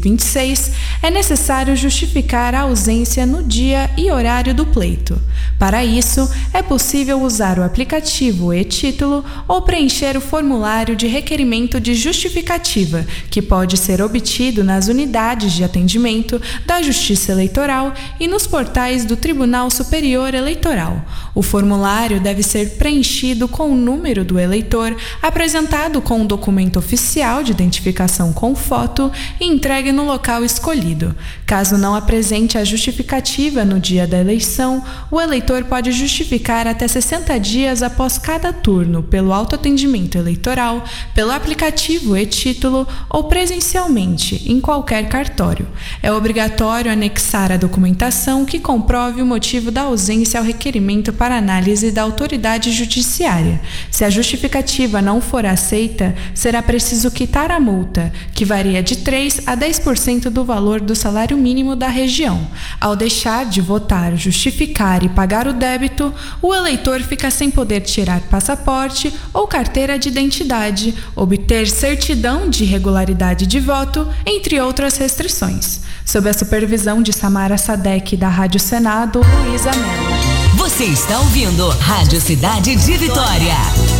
26, é necessário justificar a ausência no dia e horário do pleito. Para isso, é possível usar o aplicativo e-Título ou preencher o formulário de requerimento de justificativa, que pode ser obtido nas unidades de atendimento da Justiça Eleitoral e nos portais do Tribunal Superior Eleitoral. O formulário deve ser preenchido com o número do eleitor, apresentado com um documento oficial de identificação com foto e entregue no local escolhido. Caso não apresente a justificativa no dia da eleição, o eleitor pode justificar até 60 dias após cada turno pelo autoatendimento eleitoral, pelo aplicativo e-Título ou presencialmente em qualquer cartório. É obrigatório anexar a documentação que comprove o motivo da ausência ao requerimento para análise da autoridade judiciária. Se a justificativa não for aceita, será preciso quitar a multa, que varia de 3% a 10% do valor do salário mínimo da região. Ao deixar de votar, justificar e pagar o débito, o eleitor fica sem poder tirar passaporte ou carteira de identidade, obter certidão de regularidade de voto, entre outras restrições. Sob a supervisão de Samara Sadek da Rádio Senado, Luísa Mello. Você está ouvindo Rádio Cidade de Vitória.